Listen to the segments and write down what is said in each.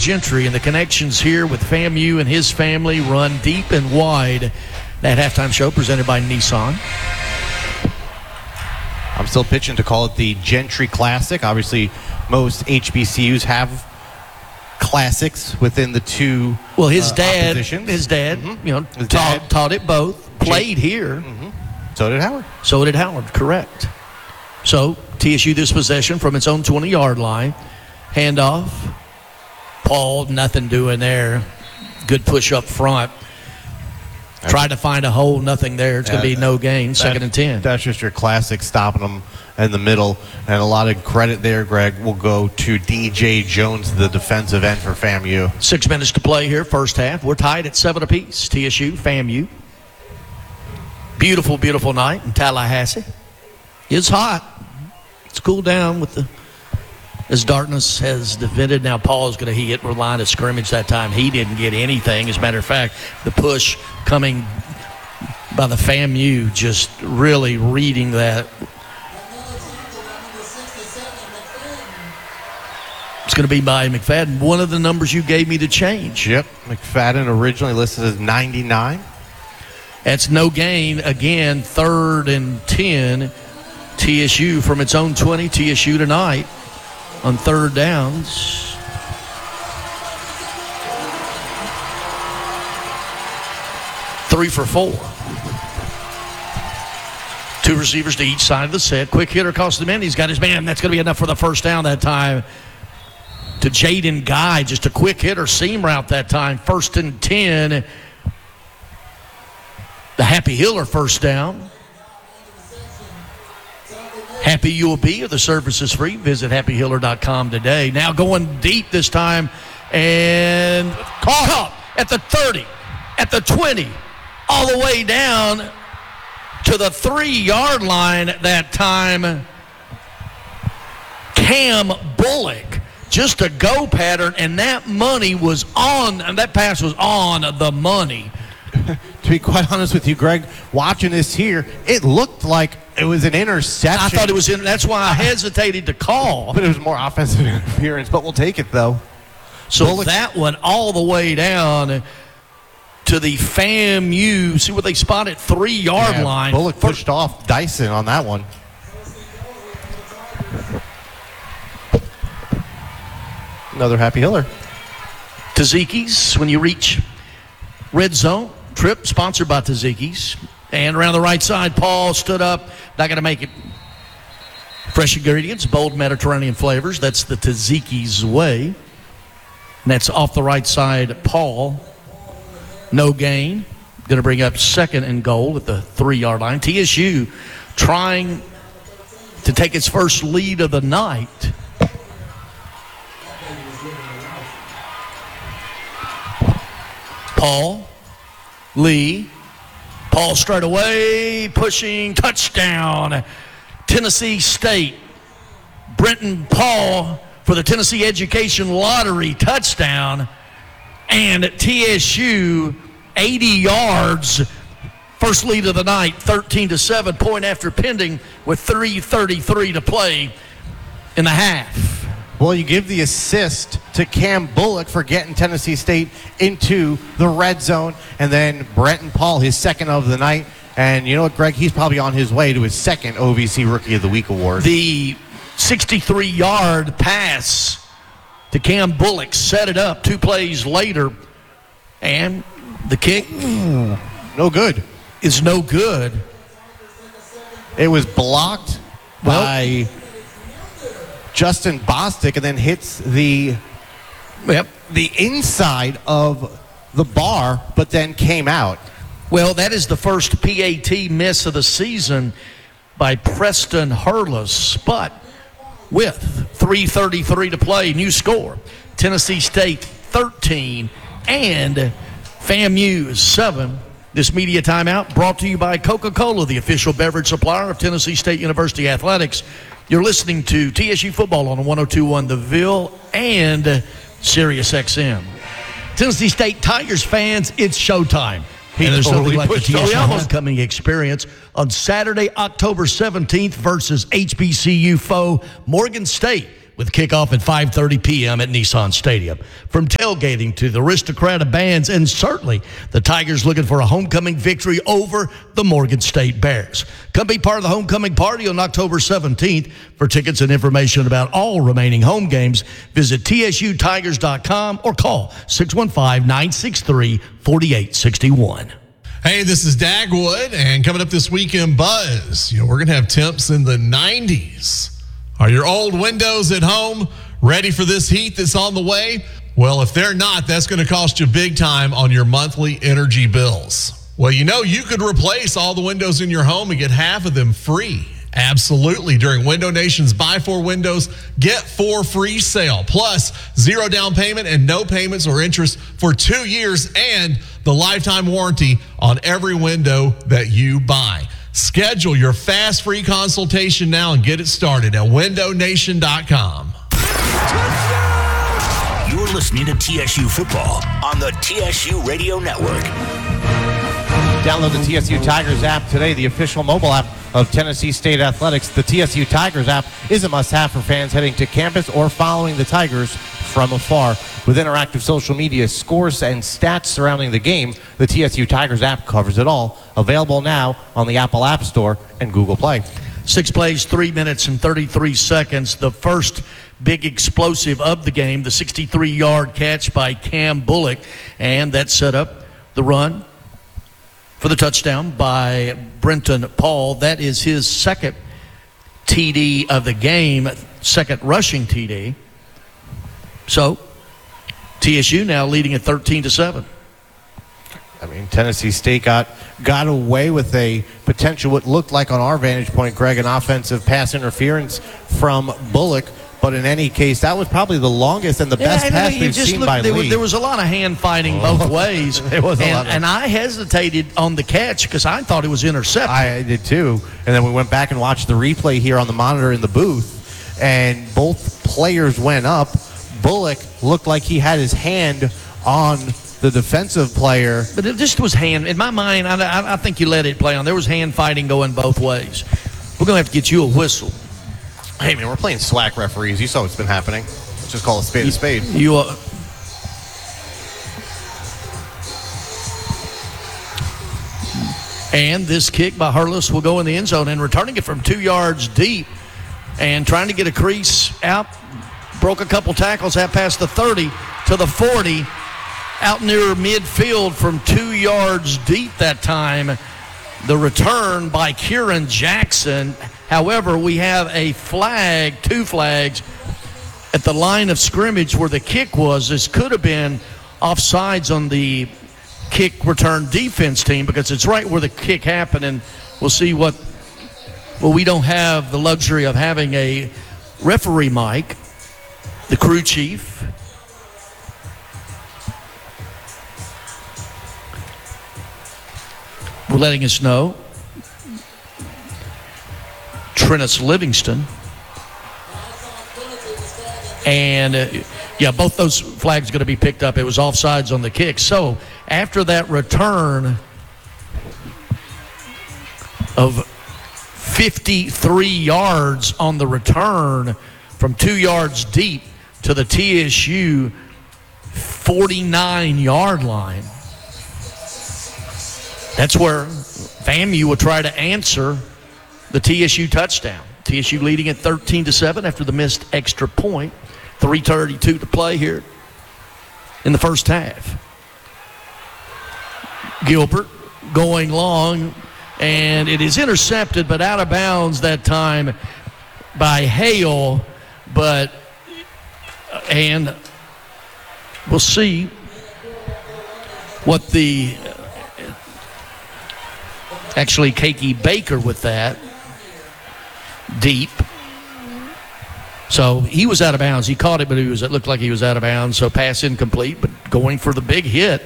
Gentry, and the connections here with FAMU and his family run deep and wide. That halftime show presented by Nissan. I'm still pitching to call it the Gentry Classic. Obviously, most HBCUs have classics within the two. Well, his dad, mm-hmm. taught it both. Played here. Mm-hmm. So did Howard. So did Howard. Correct. So TSU this possession from its own 20-yard line. Handoff. Paul, nothing doing there. Good push up front. Tried to find a hole, nothing there. It's going to be no gain, 2nd and 10. That's just your classic stopping them in the middle. And a lot of credit there, Greg, will go to DJ Jones, the defensive end for FAMU. 6 minutes to play here, first half. We're tied at 7 apiece. TSU, FAMU. Beautiful, beautiful night in Tallahassee. It's hot. It's cooled down with as darkness has defended. Now Paul's going to hit line of scrimmage that time. He didn't get anything. As a matter of fact, the push coming by the FAMU just really reading that. It's going to be by McFadden. One of the numbers you gave me to change. Yep. McFadden originally listed as 99. That's no gain. Again, 3rd and 10. TSU from its own 20. TSU tonight on 3rd downs. Three for 4. 2 receivers to each side of the set. Quick hitter across the man. He's got his man. That's going to be enough for the first down that time. To Jaden Guy, just a quick hitter seam route that time. 1st and 10. The Happy Hiller first down. Happy you will be. The service is free. Visit happyhiller.com today. Now going deep this time. And caught at the 30, at the 20, all the way down to the 3-yard line that time. Cam Bullock. Just a go pattern, and that money was on, and that pass was on the money. To be quite honest with you, Greg, watching this here, it looked like it was an interception. I thought it was in. That's why I hesitated to call. But it was more offensive interference, but we'll take it, though. So Bullock, that one all the way down to the FAMU. See what they spotted? 3-yard line. Bullock pushed off Dyson on that one. Another Happy Hiller. Tzatziki's, when you reach red zone, trip sponsored by Tzatziki's. And around the right side, Paul stood up. Not going to make it. Fresh ingredients, bold Mediterranean flavors. That's the Tzatziki's way. And that's off the right side, Paul. No gain. Going to bring up 2nd and goal at the 3-yard line. TSU trying to take its first lead of the night. Paul, Lee, Paul straight away, pushing, touchdown, Tennessee State. Brenton Paul for the Tennessee Education Lottery, touchdown. And TSU, 80 yards, first lead of the night, 13-7, point after pending with 3:33 to play in the half. Well, you give the assist to Cam Bullock for getting Tennessee State into the red zone. And then Brenton Paul, his 2nd of the night. And you know what, Greg? He's probably on his way to his 2nd OVC Rookie of the Week award. The 63-yard pass to Cam Bullock set it up 2 plays later. And the kick no good. Is no good. It was blocked by Justin Bostic and then hits the inside of the bar, but then came out. Well, that is the first PAT miss of the season by Preston Hurlis, but with 3:33 to play, new score, Tennessee State 13 and FAMU 7. This media timeout brought to you by Coca-Cola, the official beverage supplier of Tennessee State University Athletics. You're listening to TSU Football on 102.1 The Ville and Sirius XM. Tennessee State Tigers fans, it's showtime. And there's totally nothing like the pushed TSU off. homecoming experience on Saturday, October 17th versus HBCU foe Morgan State. with kickoff at 5:30 p.m. at Nissan Stadium. From tailgating to the Aristocrat of bands, and certainly the Tigers looking for a homecoming victory over the Morgan State Bears. Come be part of the homecoming party on October 17th. For tickets and information about all remaining home games, visit tsutigers.com or call 615-963-4861. Hey, this is Dagwood, and coming up this weekend, Buzz. We're going to have temps in the 90s. Are your old windows at home ready for this heat that's on the way? Well, if they're not, that's going to cost you big time on your monthly energy bills. Well, you could replace all the windows in your home and get half of them free. Absolutely. During Window Nation's Buy 4 Windows, Get 4 free sale. Plus, 0 down payment and no payments or interest for 2 years and the lifetime warranty on every window that you buy. Schedule your fast free consultation now and get it started at windownation.com. You're listening to TSU Football on the TSU Radio Network. Download the TSU Tigers app today, the official mobile app of Tennessee State Athletics. The TSU Tigers app is a must-have for fans heading to campus or following the Tigers from afar. With interactive social media, scores, and stats surrounding the game, the TSU Tigers app covers it all. Available now on the Apple App Store and Google Play. 6 plays, 3 minutes and 33 seconds. The first big explosive of the game, the 63-yard catch by Cam Bullock, and that set up the run for the touchdown by Brenton Paul. That is his second TD of the game, second rushing TD. So TSU now leading at 13-7. I mean, Tennessee State got away with a potential, what looked like on our vantage point, Greg, an offensive pass interference from Bullock. But in any case, that was probably the longest and the best pass we've seen by Lee. There was a lot of hand fighting both ways. It was a lot and I hesitated on the catch because I thought it was intercepted. I did too. And then we went back and watched the replay here on the monitor in the booth, and both players went up. Bullock looked like he had his hand on the defensive player. But it just was hand. In my mind, I think you let it play on. There was hand fighting going both ways. We're going to have to get you a whistle. Hey, man, we're playing SWAC referees. You saw what's been happening. Let's just call a spade a spade. And this kick by Hurlis will go in the end zone, and returning it from 2 yards deep and trying to get a crease out. Broke a couple tackles, half past the 30 to the 40, out near midfield from 2 yards deep that time. The return by Kieran Jackson. However, we have a flag, 2 flags, at the line of scrimmage where the kick was. This could have been offsides on the kick return defense team because it's right where the kick happened, and we'll see what. Well, we don't have the luxury of having a referee mic. The crew chief. We're letting us know. Trennis Livingston. And, both those flags are going to be picked up. It was offsides on the kick. So, after that return of 53 yards on the return from 2 yards deep to the TSU 49-yard line, that's where FAMU will try to answer the TSU touchdown. TSU leading at 13-7 after the missed extra point. 3:32 to play here in the first half. Gilbert going long, and it is intercepted, but out of bounds that time by Hale. And we'll see what actually Keiki Baker with that deep. So he was out of bounds. He caught it, but it looked like he was out of bounds. So pass incomplete, but going for the big hit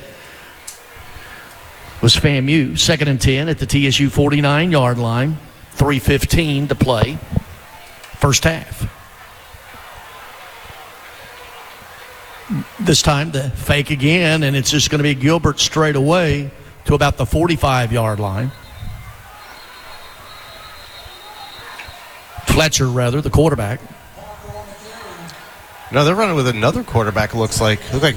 was FAMU. 2nd and 10 at the TSU 49-yard line. 3:15 to play. First half. This time the fake again, and it's just going to be Gilbert straight away to about the 45-yard line. Fletcher, the quarterback. No, they're running with another quarterback, it looks like.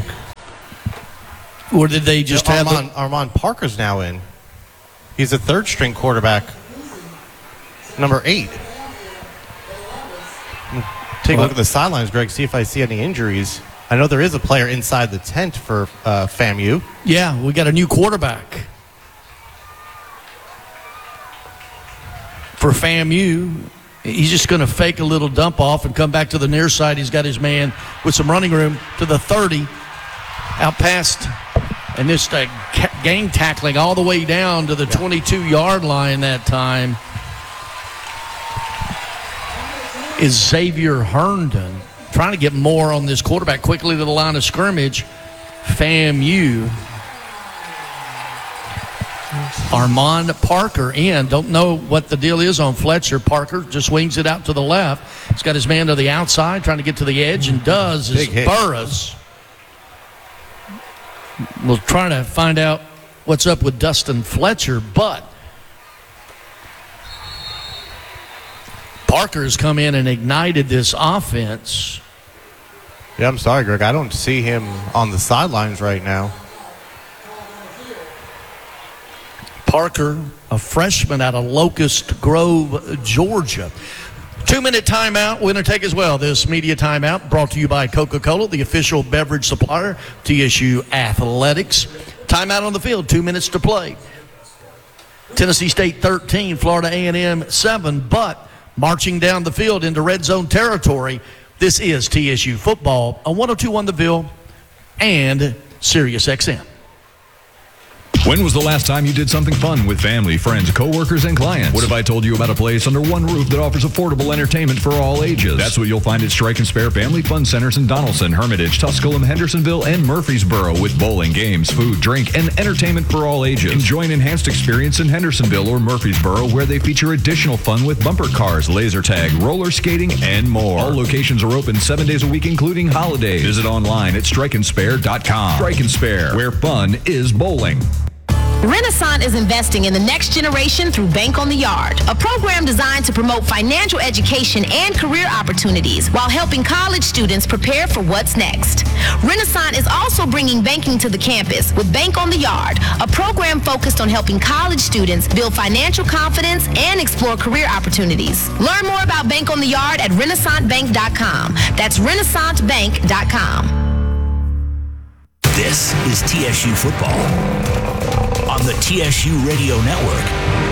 Or did they just have Armand Parker's now in. He's a third-string quarterback, number 8. Take a look at the sidelines, Greg, see if I see any injuries. I know there is a player inside the tent for FAMU. Yeah, we got a new quarterback for FAMU. He's just going to fake a little dump off and come back to the near side. He's got his man with some running room to the 30, out past, and this gang tackling all the way down to the 22-yard line that time is Xavier Herndon. Trying to get more on this quarterback quickly to the line of scrimmage. FAMU. Armand Parker in. Don't know what the deal is on Fletcher. Parker just wings it out to the left. He's got his man to the outside, trying to get to the edge, and does is Burris. We'll try to find out what's up with Dustin Fletcher, but Parker's come in and ignited this offense. Yeah, I'm sorry, Greg. I don't see him on the sidelines right now. Parker, a freshman out of Locust Grove, Georgia. 2-minute timeout. We're going to take as well. This media timeout brought to you by Coca-Cola, the official beverage supplier, TSU Athletics. Timeout on the field, 2 minutes to play. Tennessee State 13, Florida A&M 7, but marching down the field into red zone territory. This is TSU football on 102.1 The Ville and Sirius XM. When was the last time you did something fun with family, friends, coworkers, and clients? What if I told you about a place under one roof that offers affordable entertainment for all ages? That's what you'll find at Strike and Spare Family Fun Centers in Donaldson, Hermitage, Tusculum, Hendersonville, and Murfreesboro, with bowling, games, food, drink, and entertainment for all ages. Enjoy an enhanced experience in Hendersonville or Murfreesboro, where they feature additional fun with bumper cars, laser tag, roller skating, and more. All locations are open 7 days a week, including holidays. Visit online at strikeandspare.com. Strike and Spare, where fun is bowling. Renaissance is investing in the next generation through Bank on the Yard, a program designed to promote financial education and career opportunities while helping college students prepare for what's next. Renaissance is also bringing banking to the campus with Bank on the Yard, a program focused on helping college students build financial confidence and explore career opportunities. Learn more about Bank on the Yard at renaissancebank.com. That's renaissancebank.com. This is TSU football on the TSU Radio Network.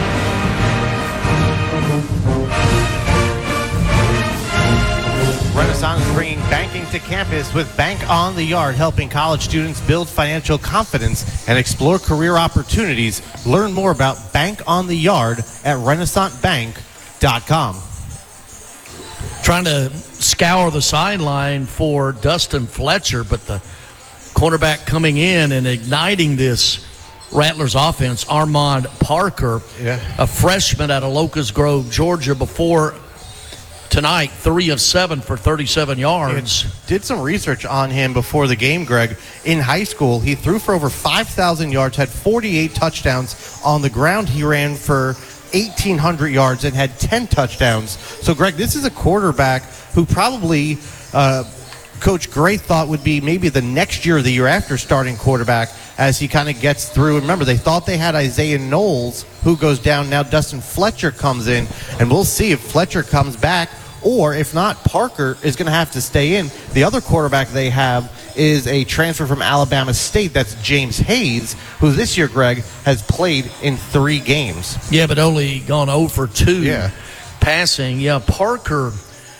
Renaissance is bringing banking to campus with Bank on the Yard, helping college students build financial confidence and explore career opportunities. Learn more about Bank on the Yard at renaissancebank.com. Trying to scour the sideline for Dustin Fletcher, but the cornerback coming in and igniting this Rattlers offense, Armand Parker, a freshman out of Locust Grove, Georgia, before tonight, 3 of 7 for 37 yards. Did some research on him before the game, Greg. In high school, he threw for over 5,000 yards, had 48 touchdowns. On the ground, he ran for 1,800 yards and had 10 touchdowns. So, Greg, this is a quarterback who probably Coach Gray thought would be maybe the next year or the year after starting quarterback as he kind of gets through. Remember, they thought they had Isaiah Knowles, who goes down. Now Dustin Fletcher comes in, and we'll see if Fletcher comes back, or if not, Parker is going to have to stay in. The other quarterback they have is a transfer from Alabama State. That's James Hayes, who this year, Greg, has played in 3 games. Yeah, but only gone 0 for 2 passing. Yeah, Parker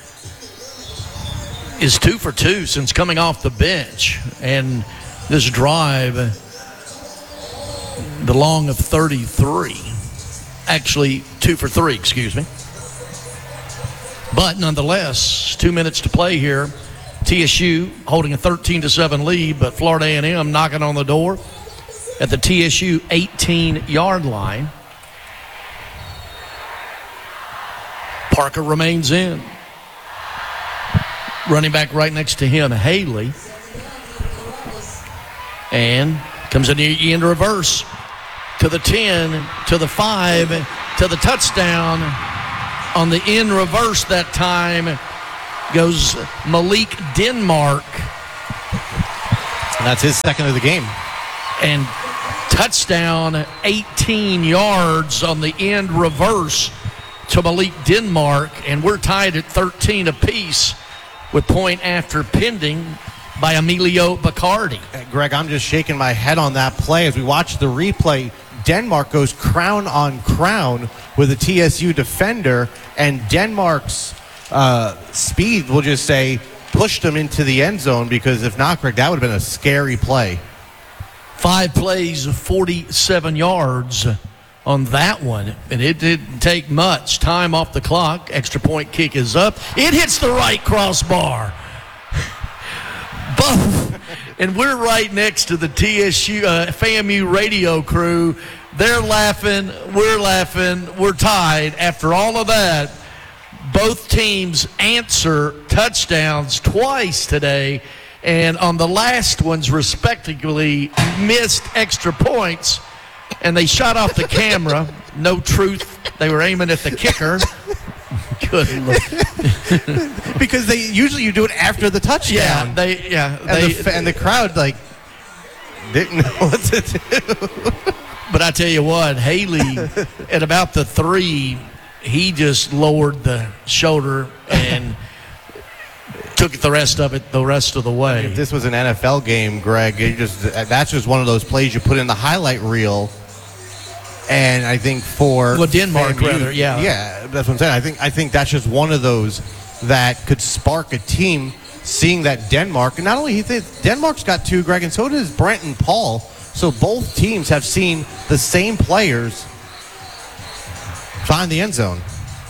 is 2 for 2 since coming off the bench. And this drive, the long of 33. Actually, 2 for 3, excuse me. But nonetheless, 2 minutes to play here. TSU holding a 13-7 lead, but Florida A&M knocking on the door at the TSU 18-yard line. Parker remains in. Running back right next to him, Haley. And comes in reverse to the 10, to the 5, to the touchdown. On the in reverse that time goes Malik Denmark. And that's his second of the game. And touchdown, 18 yards on the end reverse to Malik Denmark. And we're tied at 13 apiece with point after pending by Emilio Bacardi. Greg, I'm just shaking my head on that play. As we watch the replay, Denmark goes crown on crown with a TSU defender, and Denmark's speed, we'll just say, pushed him into the end zone, because if not, Greg, that would have been a scary play. 5 plays, 47 yards on that one, and it didn't take much time off the clock. Extra point kick is up. It hits the right crossbar. Both. And we're right next to the TSU FAMU radio crew. They're laughing, we're tied. After all of that, both teams answer touchdowns twice today, and on the last ones, respectively, missed extra points, and they shot off the camera. No truth. They were aiming at the kicker. Good look. Because usually you do it after the touchdown. And the crowd didn't know what to do. But I tell you what, Haley, at about the 3, he just lowered the shoulder and took the rest of the way. If this was an NFL game, Greg, that's just one of those plays you put in the highlight reel. And I think for Denmark, FAMU, rather, yeah, that's what I'm saying. I think that's just one of those that could spark a team seeing that Denmark, and not only Denmark's got 2, Greg, and so does Brenton Paul. So both teams have seen the same players find the end zone.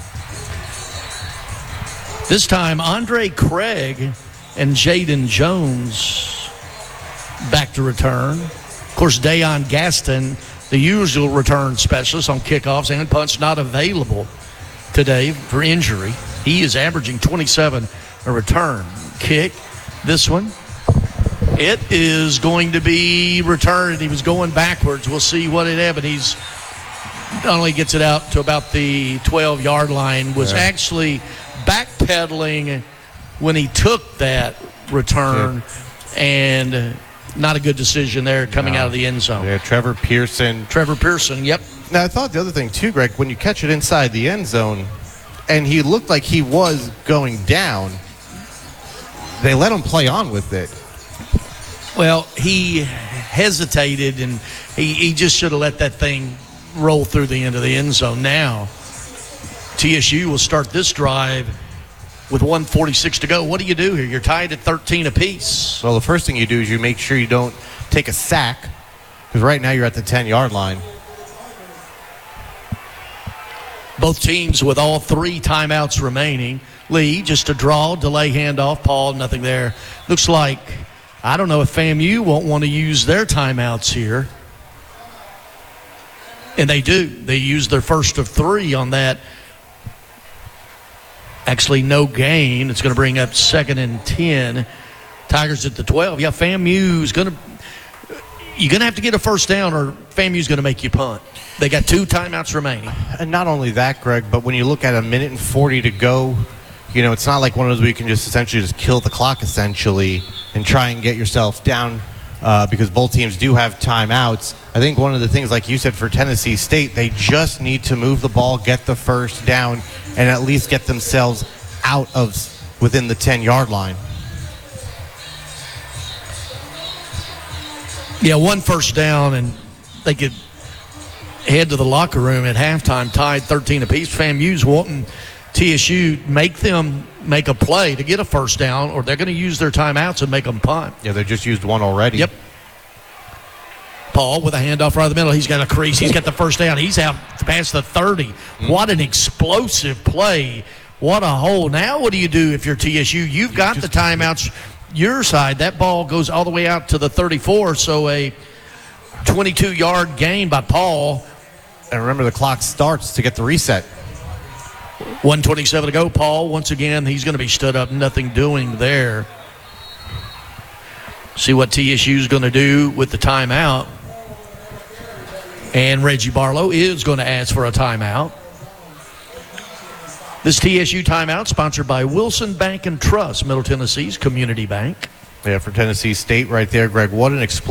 This time, Andre Craig and Jaden Jones back to return. Of course, Dayon Gaston, the usual return specialist on kickoffs and punts, not available today for injury. He is averaging 27 a return. Kick, this one. It is going to be returned. He was going backwards. We'll see what it is, but he's not only gets it out to about the 12-yard line, was actually backpedaling when he took that return, and not a good decision there coming out of the end zone. Yeah, Trevor Pearson, yep. Now, I thought the other thing, too, Greg, when you catch it inside the end zone, and he looked like he was going down, they let him play on with it. Well, he hesitated, and he just should have let that thing roll through the end of the end zone. Now, TSU will start this drive with 1:46 to go. What do you do here? You're tied at 13 apiece. Well, the first thing you do is you make sure you don't take a sack, because right now you're at the 10-yard line. Both teams with all 3 timeouts remaining. Lee, just a draw, delay handoff. Paul, nothing there. Looks like, I don't know if FAMU won't want to use their timeouts here. And they do. They use their first of 3 on that. Actually, no gain. It's going to bring up 2nd and 10. Tigers at the 12. Yeah, FAMU's going to – you're going to have to get a first down, or FAMU's going to make you punt. They got 2 timeouts remaining. And not only that, Greg, but when you look at 1:40 to go, it's not like one of those where you can just essentially just kill the clock, essentially, and try and get yourself down, because both teams do have timeouts. I think one of the things, like you said, for Tennessee State, they just need to move the ball, get the first down, and at least get themselves out of within the 10-yard line. Yeah, 1 first down, and they could head to the locker room at halftime, tied 13 apiece. FAMU's wanting TSU make them make a play to get a first down, or they're going to use their timeouts and make them punt. Yeah, they just used one already. Yep. Paul with a handoff right in the middle. He's got a crease. He's got the first down. He's out past the 30. What an explosive play. What a hole. Now what do you do if you're TSU? You've got the timeouts your side. That ball goes all the way out to the 34, so a 22-yard gain by Paul. And remember, the clock starts to get the reset. 1:27 to go. Paul, once again, he's going to be stood up. Nothing doing there. See what TSU's going to do with the timeout. And Reggie Barlow is going to ask for a timeout. This TSU timeout sponsored by Wilson Bank and Trust, Middle Tennessee's community bank. Yeah, for Tennessee State right there, Greg, what an